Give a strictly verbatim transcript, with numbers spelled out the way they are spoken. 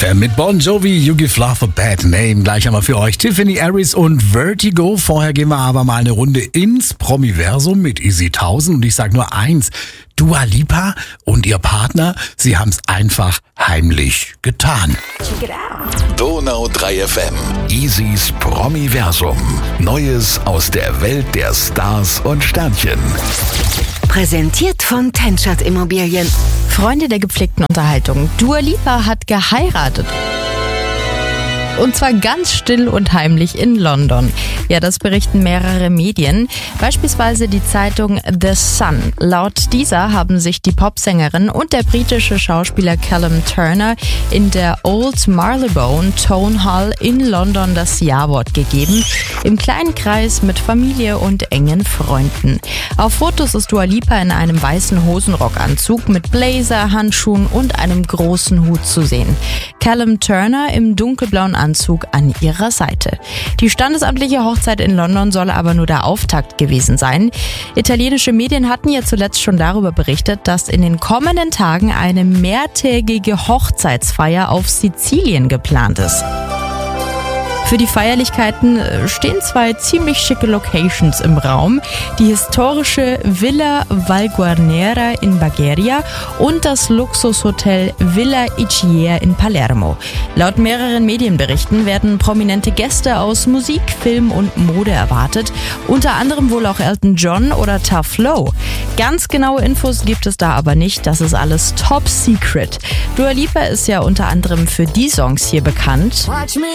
F M mit Bon Jovi, You Give Love a Bad Name. Gleich haben wir für euch Tiffany Harris und Vertigo. Vorher gehen wir aber mal eine Runde ins Promiversum mit Easy tausend. Und ich sag nur eins, Dua Lipa und ihr Partner, sie haben es einfach heimlich getan. Donau drei F M, Easys Promiversum. Neues aus der Welt der Stars und Sternchen. Präsentiert von Tenschert Immobilien. Freunde der gepflegten Unterhaltung. Dua Lipa hat geheiratet. Und zwar ganz still und heimlich in London. Ja, das berichten mehrere Medien, beispielsweise die Zeitung The Sun. Laut dieser haben sich die Popsängerin und der britische Schauspieler Callum Turner in der Old Marylebone Town Hall in London das Ja-Wort gegeben, im kleinen Kreis mit Familie und engen Freunden. Auf Fotos ist Dua Lipa in einem weißen Hosenrockanzug mit Blazer, Handschuhen und einem großen Hut zu sehen. Callum Turner im dunkelblauen Anzug an ihrer Seite. Die standesamtliche Hochzeit in London soll aber nur der Auftakt gewesen sein. Italienische Medien hatten ja zuletzt schon darüber berichtet, dass in den kommenden Tagen eine mehrtägige Hochzeitsfeier auf Sizilien geplant ist. Für die Feierlichkeiten stehen zwei ziemlich schicke Locations im Raum. Die historische Villa Valguarnera in Bagheria und das Luxushotel Villa Ichiea in Palermo. Laut mehreren Medienberichten werden prominente Gäste aus Musik, Film und Mode erwartet. Unter anderem wohl auch Elton John oder Tough Low. Ganz genaue Infos gibt es da aber nicht. Das ist alles top secret. Dua Lipa ist ja unter anderem für die Songs hier bekannt.